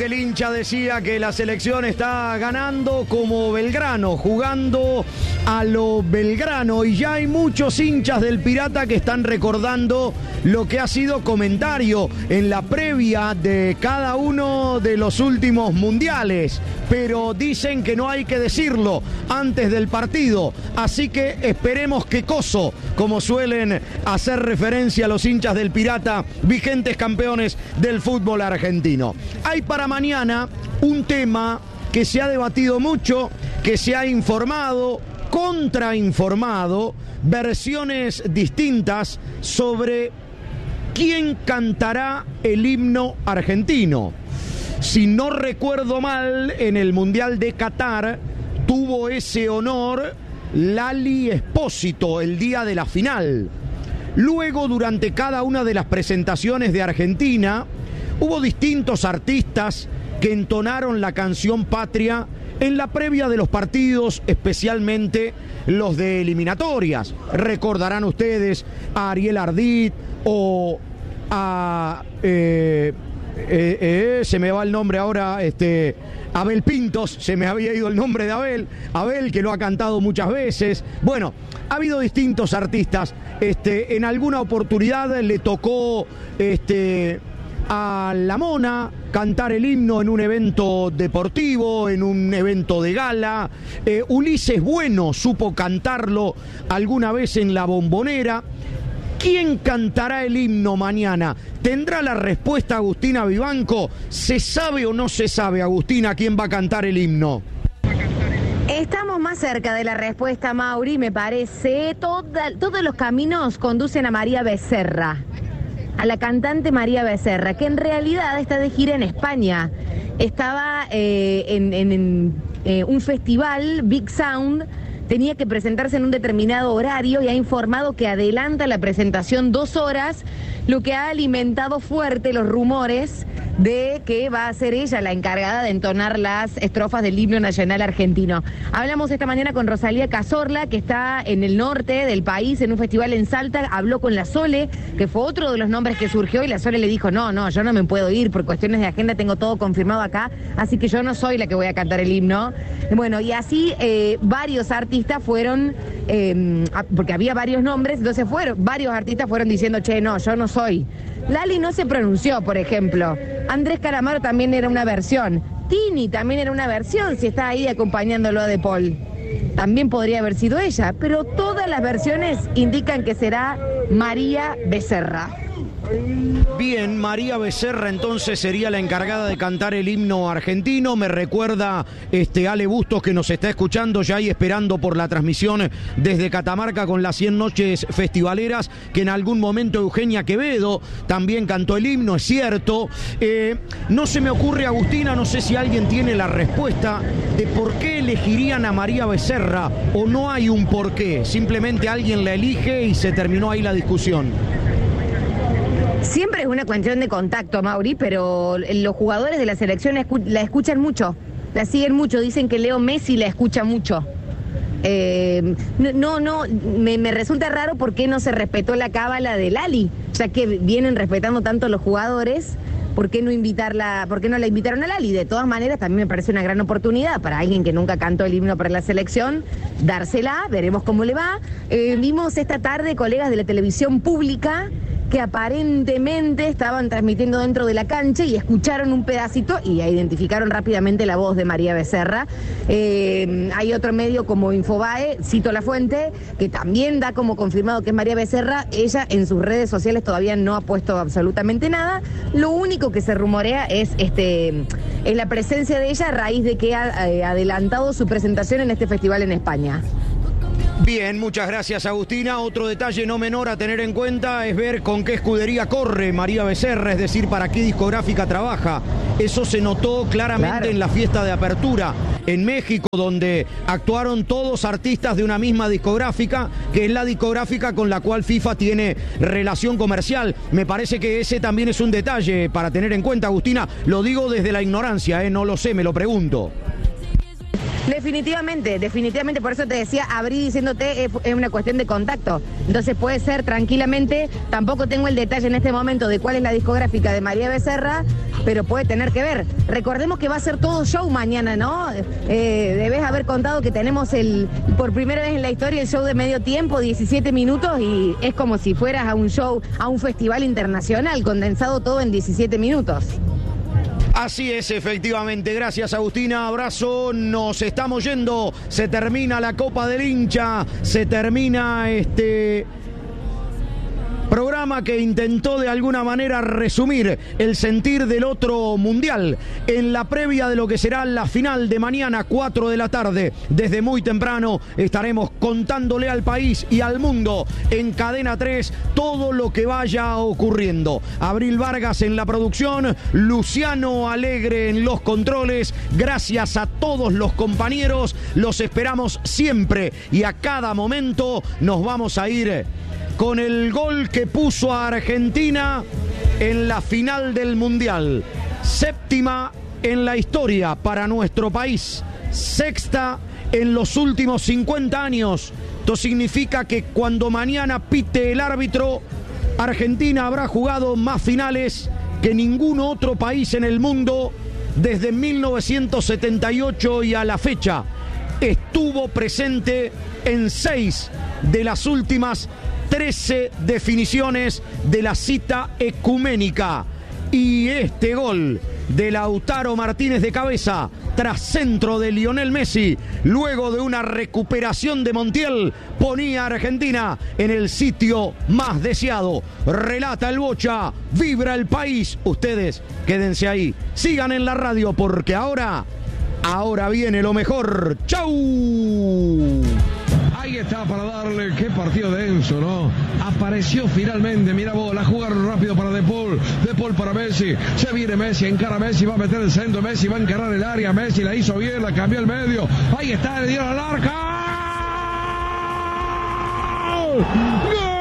que el hincha decía que la selección está ganando como Belgrano, jugando a lo Belgrano, y ya hay muchos hinchas del Pirata que están recordando lo que ha sido comentario en la previa de cada uno de los últimos mundiales, pero dicen que no hay que decirlo antes del partido, así que esperemos que coso, como suelen hacer referencia a los hinchas del Pirata, vigentes campeones del fútbol argentino. Hay para mañana un tema que se ha debatido mucho, que se ha informado, contrainformado, versiones distintas sobre quién cantará el himno argentino. Si no recuerdo mal, en el Mundial de Qatar tuvo ese honor Lali Espósito el día de la final. Luego, durante cada una de las presentaciones de Argentina, hubo distintos artistas que entonaron la canción Patria en la previa de los partidos, especialmente los de eliminatorias. Recordarán ustedes a Ariel Ardit o a... se me va el nombre ahora, Abel Pintos, se me había ido el nombre de Abel, que lo ha cantado muchas veces. Bueno, ha habido distintos artistas. En alguna oportunidad le tocó a La Mona cantar el himno en un evento deportivo, en un evento de gala. Ulises Bueno supo cantarlo alguna vez en la Bombonera. ¿Quién cantará el himno mañana? ¿Tendrá la respuesta Agustina Vivanco? ¿Se sabe o no se sabe, Agustina, quién va a cantar el himno? Estamos más cerca de la respuesta, Mauri, me parece. Todos los caminos conducen a María Becerra, a la cantante María Becerra, que en realidad está de gira en España. Estaba en un festival, Big Sound. Tenía que presentarse en un determinado horario y ha informado que adelanta la presentación 2 horas, lo que ha alimentado fuerte los rumores de que va a ser ella la encargada de entonar las estrofas del himno nacional argentino. Hablamos esta mañana con Rosalía Cazorla, que está en el norte del país, en un festival en Salta. Habló con la Sole, que fue otro de los nombres que surgió, y la Sole le dijo, no, yo no me puedo ir, por cuestiones de agenda tengo todo confirmado acá, así que yo no soy la que voy a cantar el himno. Bueno, y así varios artistas fueron, porque había varios nombres, entonces varios artistas fueron diciendo, no, yo no soy. Lali no se pronunció, por ejemplo. Andrés Calamaro también era una versión. Tini también era una versión, si está ahí acompañándolo a De Paul. También podría haber sido ella, pero todas las versiones indican que será María Becerra. Bien, María Becerra entonces sería la encargada de cantar el himno argentino. Me recuerda Ale Bustos, que nos está escuchando ya y esperando por la transmisión desde Catamarca con las 100 noches festivaleras, que en algún momento Eugenia Quevedo también cantó el himno, es cierto. No se me ocurre, Agustina, no sé si alguien tiene la respuesta de por qué elegirían a María Becerra, o no hay un por qué, simplemente alguien la elige y se terminó ahí la discusión. Siempre es una cuestión de contacto, Mauri, pero los jugadores de la selección la escuchan mucho, la siguen mucho, dicen que Leo Messi la escucha mucho. Me resulta raro por qué no se respetó la cábala de Lali, ya que vienen respetando tanto los jugadores. ¿Por qué no la invitaron a Lali? De todas maneras, también me parece una gran oportunidad para alguien que nunca cantó el himno para la selección, dársela, veremos cómo le va. Vimos esta tarde colegas de la televisión pública que aparentemente estaban transmitiendo dentro de la cancha y escucharon un pedacito y identificaron rápidamente la voz de María Becerra. Hay otro medio como Infobae, cito la fuente, que también da como confirmado que es María Becerra. Ella en sus redes sociales todavía no ha puesto absolutamente nada. Lo único que se rumorea es la presencia de ella a raíz de que ha adelantado su presentación en este festival en España. Bien, muchas gracias, Agustina. Otro detalle no menor a tener en cuenta es ver con qué escudería corre María Becerra, es decir, para qué discográfica trabaja. Eso se notó claramente en la fiesta de apertura en México, donde actuaron todos artistas de una misma discográfica, que es la discográfica con la cual FIFA tiene relación comercial. Me parece que ese también es un detalle para tener en cuenta, Agustina. Lo digo desde la ignorancia, no lo sé, me lo pregunto. Definitivamente, por eso te decía, abrí diciéndote, es una cuestión de contacto. Entonces puede ser tranquilamente, tampoco tengo el detalle en este momento de cuál es la discográfica de María Becerra, pero puede tener que ver. Recordemos que va a ser todo show mañana, ¿no? Debes haber contado que tenemos por primera vez en la historia el show de medio tiempo, 17 minutos, y es como si fueras a un show, a un festival internacional, condensado todo en 17 minutos. Así es, efectivamente. Gracias, Agustina. Abrazo. Nos estamos yendo. Se termina la Copa del Hincha. Se termina este programa que intentó de alguna manera resumir el sentir del otro mundial en la previa de lo que será la final de mañana, 4 de la tarde. Desde muy temprano estaremos contándole al país y al mundo en Cadena 3 todo lo que vaya ocurriendo. Abril Vargas en la producción, Luciano Alegre en los controles. Gracias a todos los compañeros, los esperamos siempre y a cada momento. Nos vamos a ir con el gol que puso a Argentina en la final del Mundial. 7ª en la historia para nuestro país. 6ª en los últimos 50 años. Esto significa que cuando mañana pite el árbitro, Argentina habrá jugado más finales que ningún otro país en el mundo desde 1978 y a la fecha. Estuvo presente en 6 de las últimas 13 definiciones de la cita ecuménica. Y este gol de Lautaro Martínez de cabeza tras centro de Lionel Messi, luego de una recuperación de Montiel, ponía a Argentina en el sitio más deseado. Relata el Bocha, vibra el país. Ustedes quédense ahí, sigan en la radio porque ahora viene lo mejor. ¡Chau! Ahí está para darle, qué partido denso, ¿no? Apareció finalmente, mira vos, la jugaron rápido para De Paul para Messi, se viene Messi, encara Messi, va a meter el centro, Messi va a encarar el área, Messi la hizo bien, la cambió al medio, ahí está, le dio la larga. ¡Gol!